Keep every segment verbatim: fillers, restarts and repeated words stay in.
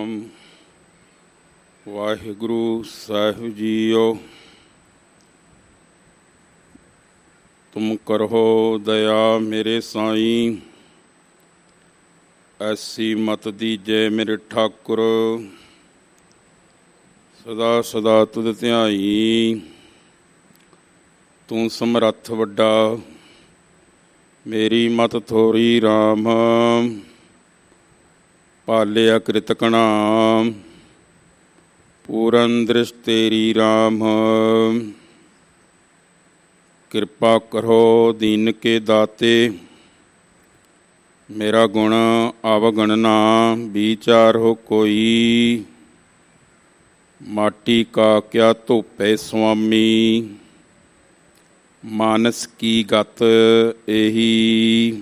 ਸਤਿਨਾਮ। ਵਾਹਿਗੁਰੂ ਸਾਹਿਬ JIO. ਤੁਮ ਕਰੋ ਦਇਆ ਮੇਰੇ ਸਾਈਂ, ਐਸੀ ਮਤ ਦੀਜੈ ਮੇਰੇ ਠਾਕੁਰ। ਸਦਾ ਸਦਾ ਤੁਧ ਧਿਆਈ, ਤੂੰ ਸਮਰੱਥ ਵੱਡਾ, ਮੇਰੀ ਮਤ ਥੋਰੀ ਰਾਮ। ਪਾਲਿਆ ਕ੍ਰਿਤਕਣਾ, ਪੂਰਨ ਦ੍ਰਿਸ਼ ਤੇਰੀ ਰਾਮ। ਕਿਰਪਾ ਕਰੋ ਦੀਨ ਕੇ ਦਾਤੇ, ਮੇਰਾ ਗੁਣ ਅਵਗਣ ਨਾ ਵਿਚਾਰੋ ਕੋਈ। ਮਾਟੀ ਕਾ ਕਿਆ ਧੋਪੇ ਸੁਆਮੀ, ਮਾਨਸ ਕੀ ਗਤ ਇਹੀ।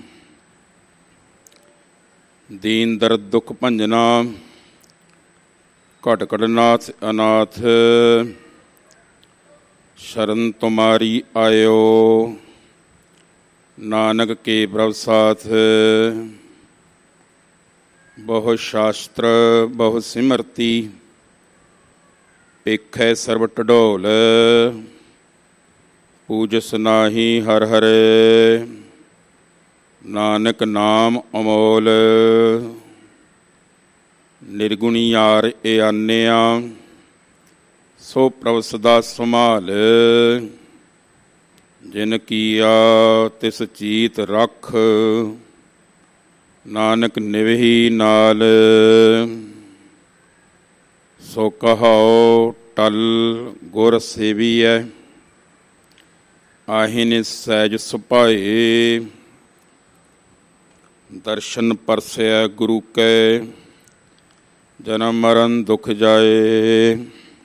ਦੀਨ ਦਰਦ ਦੁਖ ਭੰਜਨਾ, ਘਟ ਘਟ ਨਾਥ ਅਨਾਥ। ਸ਼ਰਨ ਤੁਮਾਰੀ ਆਇਓ, ਨਾਨਕ ਕੇ ਪ੍ਰਭ ਸਾਥ। ਬਹੁ ਸ਼ਾਸਤਰ ਬਹੁ ਸਿਮਰਤੀ, ਪੇਖੈ ਸਰਬ ਢਡੋਲ। ਪੂਜਸ ਨਾਹੀ ਹਰਿ ਹਰਿ, ਨਾਨਕ ਨਾਮ ਅਮੋਲ। ਨਿਰਗੁਣੀ ਯਾਰ ਏ ਆਨਿਆ, ਸੋ ਪ੍ਰਭ ਸਦਾ ਸੰਭਾਲ। ਜਿਨ ਕੀਆ ਤਿਸ ਚੀਤ ਰੱਖ, ਨਾਨਕ ਨਿਵਹੀ ਨਾਲ। ਸੋ ਕਹਾਓ ਟਲ ਗੁਰ ਸੇਵੀਐ, ਆਹਿਨ ਸਹਿਜ ਸੁਭਾਏ। ਦਰਸ਼ਨ ਪਰਸੈ ਗੁਰੂ ਕੈ, ਜਨਮ ਮਰਨ ਦੁਖ ਜਾਏ।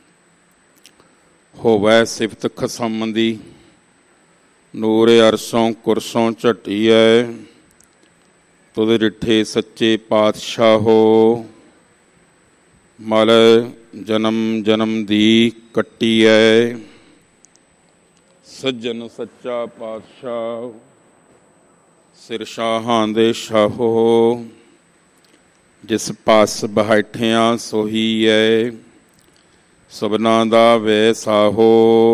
ਹੋਵੈ ਸਿਫਤ ਖਸਮ ਦੀ, ਨੂਰ ਅਰਸੋਂ ਕੁਰਸੋਂ ਝਟੀਐ। ਤੁਧ ਡਿਠੇ ਸੱਚੇ ਪਾਤਸ਼ਾਹੋ, ਮਲ ਜਨਮ ਜਨਮ ਦੀ ਕੱਟੀਐ। ਸੱਜਣ ਸੱਚਾ ਪਾਤਸ਼ਾਹ, ਸਿਰ ਸ਼ਾਹਾਂ ਦੇ ਸ਼ਾਹੋ। ਜਿਸ ਪਾਸ ਬੈਠਿਆ ਸੋਹੀ ਐ, ਸਭਨਾ ਦਾ ਵੈ ਸਾਹੋ।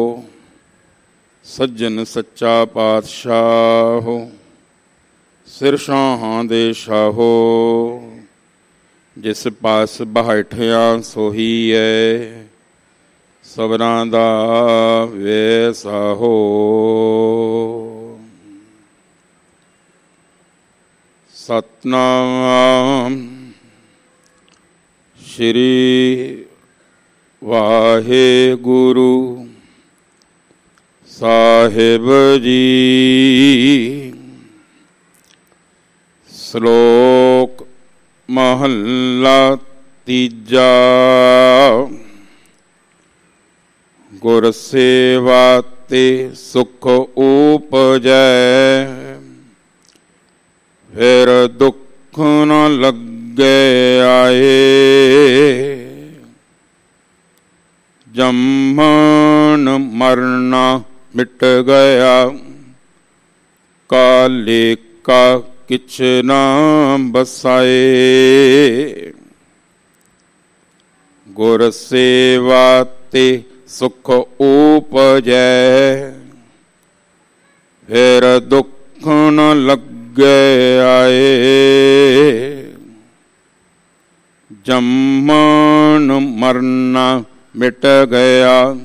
ਸੱਜਣ ਸੱਚਾ ਪਾਤਸ਼ਾਹ, ਸਿਰ ਸ਼ਾਹਾਂ ਦੇ ਸ਼ਾਹੋ। ਜਿਸ ਪਾਸ ਬੈਠਿਆ ਸੋਹੀ ਐ, ਸਭਨਾ ਦਾ ਵੈ ਸਾਹੋ। ਸਤਿਨਾਮ ਸ਼੍ਰੀ ਵਾਹਿਗੁਰੂ ਸਾਹਿਬ ਜੀ। ਸ਼ਲੋਕ ਮਹੱਲਾ ਤੀਜਾ। ਗੁਰ ਸੇਵਾ ਤੇ ਸੁਖ ਉਪਜੈ, ਫਿਰ ਦੁੱਖ ਨ ਲੱਗੇ ਆਏ। ਜੰਮਣ ਮਰਨਾ ਮਿਟ ਗਿਆ, ਕਾਲੇ ਕਾ ਕਿਛ ਨਾ ਬਸਾਏ। ਗੁਰ ਸੇਵਾ ਤੇ ਸੁਖ ਉਪਜੈ, ਫਿਰ ਦੁੱਖ ਨ ਲੱਗੇ ਆਏ। ਜੰਮਣ ਮਰਨਾ ਮਿਟ ਗਿਆ,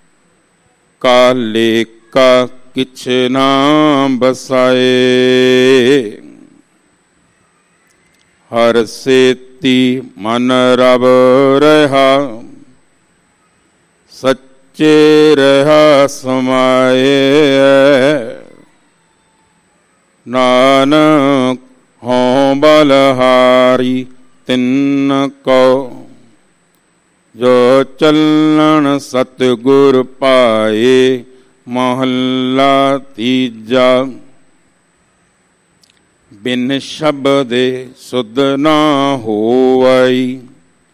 ਕਾਲੇ ਕਾ ਕਿਛ ਨਾ ਬਸਾਏ। ਹਰ ਸੇਤੀ ਮਨ ਰਬ ਰਹਾ, ਸੱਚੇ ਰਹਾ ਸਮਾਏ। ਨਾਨਕ ਹਉ ਬਲਹਾਰੀ ਤਿਨ ਕੋ, ਜੋ ਚੱਲਣ ਸਤਿਗੁਰ ਪਾਏ। ਮਹੱਲਾ ਤੀਜਾ। ਬਿਨ ਸ਼ਬਦੇ ਸੁਧ ਨਾ ਹੋਵਈ,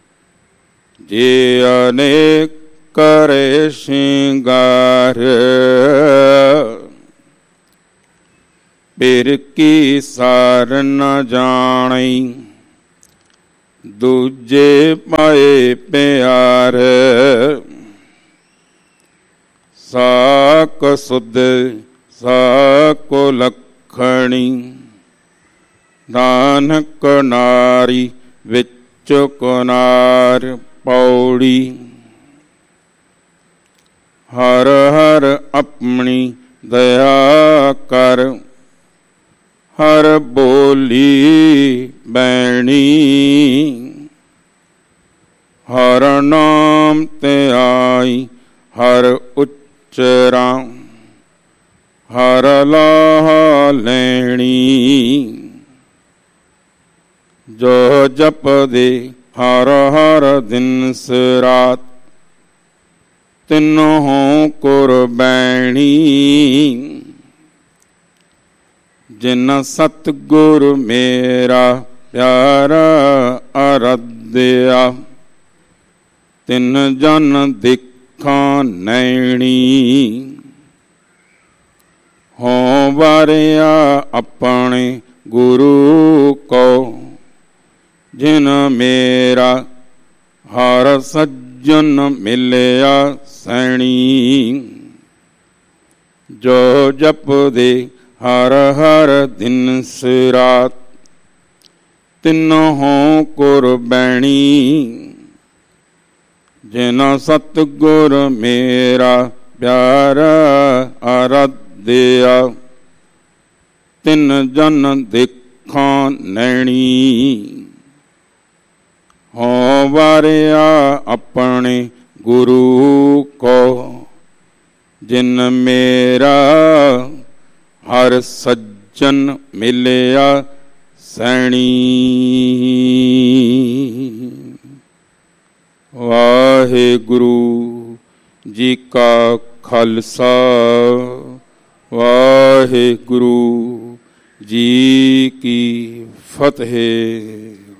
ਜੇ ਅਨੇਕ ਕਰੇ ਸ਼ਿੰਗਾਰ। ਬਿਰ ਕੀ ਸਾਰ ਨ ਜਾਣਈ, दूजे पाए प्यार, साक सुध साको लखणी, नानक नारी विच कुनार पौड़ी। हर हर अपनी दया कर, हर बोली बैणी, हर नाम ते आई हर उच्चरा, हर लाह लैणी। जो जप दे हर हर दिन रात, तिन्हों कुर्बैनी। जिन सतगुर मेरा प्यारा आराध्या, तिन जन दिखा नैणी। हो वारिया अपने गुरु को, जिन मेरा हर सज्जन मिलया सैणी। जो जप दे हर हर दिन रात, तिन्हों कुर्बैनी। जिन सतगुर मेरा प्यारा आराध्या, तिन जन दिखा नैणी। हो वारिया अपने गुरु को, जिन मेरा हर सज्जन मिलया सैणी। वाहिगुरु जी का खालसा, वाहिगुरु जी की फतेह।